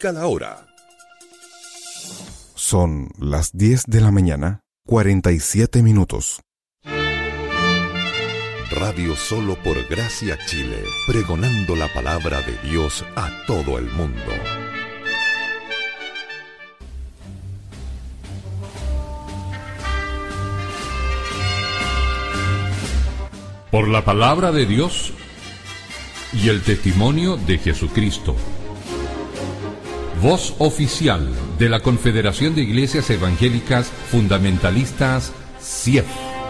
cada hora. Son las 10 de la mañana, 47 minutos. Radio Solo por Gracia Chile, pregonando la palabra de Dios a todo el mundo. Por la palabra de Dios y el testimonio de Jesucristo. Voz oficial de la Confederación de Iglesias Evangélicas Fundamentalistas, CIEF.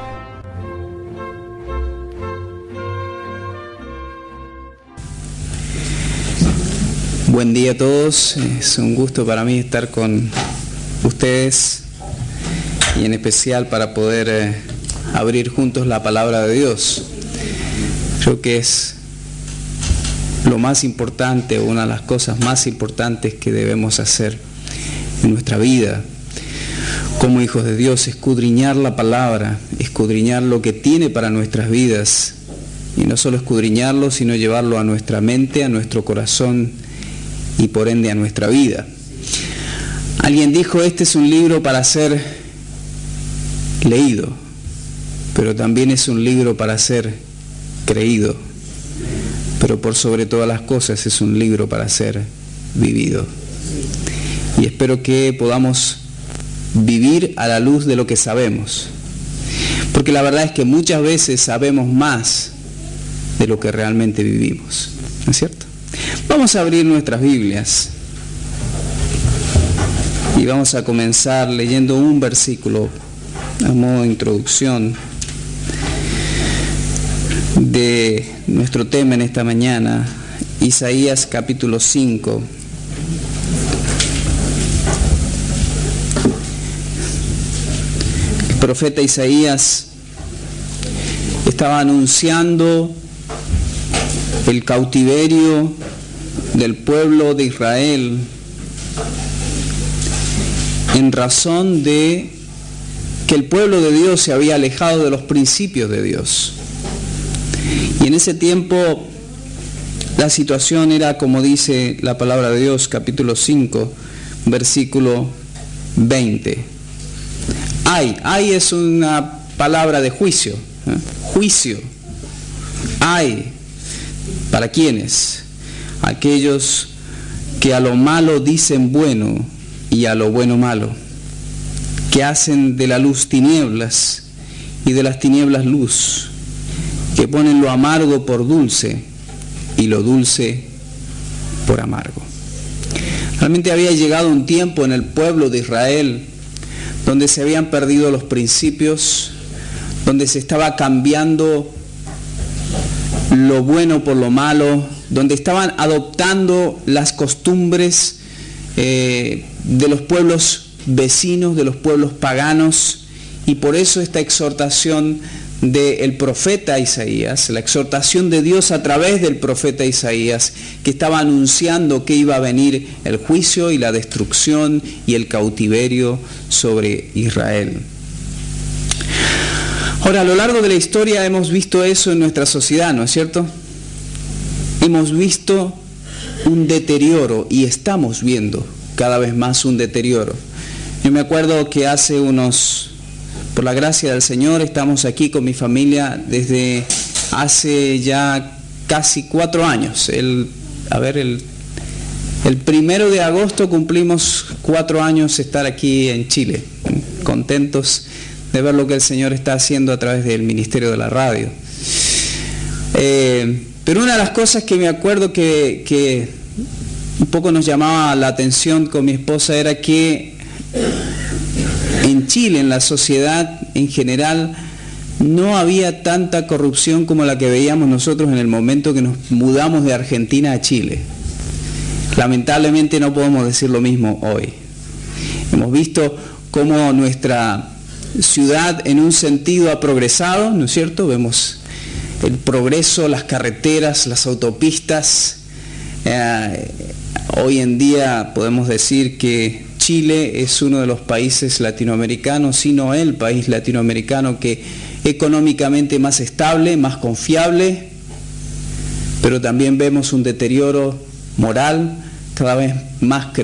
Buen día a todos, es un gusto para mí estar con ustedes y en especial para poder abrir juntos la palabra de Dios. Creo que es lo más importante, una de las cosas más importantes que debemos hacer en nuestra vida como hijos de Dios, escudriñar la palabra, escudriñar lo que tiene para nuestras vidas, y no solo escudriñarlo, sino llevarlo a nuestra mente, a nuestro corazón y por ende a nuestra vida. Alguien dijo, este es un libro para ser leído, pero también es un libro para ser creído. Pero por sobre todas las cosas es un libro para ser vivido. Y espero que podamos vivir a la luz de lo que sabemos. Porque la verdad es que muchas veces sabemos más de lo que realmente vivimos. ¿No es cierto? Vamos a abrir nuestras Biblias. Y vamos a comenzar leyendo un versículo a modo de introducción de nuestro tema en esta mañana, Isaías capítulo 5. El profeta Isaías estaba anunciando el cautiverio del pueblo de Israel en razón de que el pueblo de Dios se había alejado de los principios de Dios. Y en ese tiempo la situación era como dice la palabra de Dios, capítulo 5, versículo 20. Ay es una palabra de juicio, juicio. Ay, ¿para quiénes? Aquellos que a lo malo dicen bueno y a lo bueno malo, que hacen de la luz tinieblas y de las tinieblas luz, que ponen lo amargo por dulce y lo dulce por amargo. Realmente había llegado un tiempo en el pueblo de Israel donde se habían perdido los principios, donde se estaba cambiando lo bueno por lo malo, donde estaban adoptando las costumbres de los pueblos vecinos, de los pueblos paganos, y por eso esta exhortación del profeta Isaías, la exhortación de Dios a través del profeta Isaías, que estaba anunciando que iba a venir el juicio y la destrucción y el cautiverio sobre Israel. Ahora, a lo largo de la historia hemos visto eso en nuestra sociedad, ¿no es cierto? Hemos visto un deterioro y estamos viendo cada vez más un deterioro. Yo me acuerdo que por la gracia del Señor, estamos aquí con mi familia desde hace ya casi 4 años. El 1 de agosto cumplimos 4 años estar aquí en Chile, contentos de ver lo que el Señor está haciendo a través del ministerio de la radio. Pero una de las cosas que me acuerdo que un poco nos llamaba la atención con mi esposa era que en Chile, en la sociedad en general, no había tanta corrupción como la que veíamos nosotros en el momento que nos mudamos de Argentina a Chile. Lamentablemente no podemos decir lo mismo hoy. Hemos visto cómo nuestra ciudad en un sentido ha progresado, ¿no es cierto? Vemos el progreso, las carreteras, las autopistas. Hoy en día podemos decir que Chile es uno de los países latinoamericanos, si no el país latinoamericano que económicamente más estable, más confiable, pero también vemos un deterioro moral cada vez más creciente.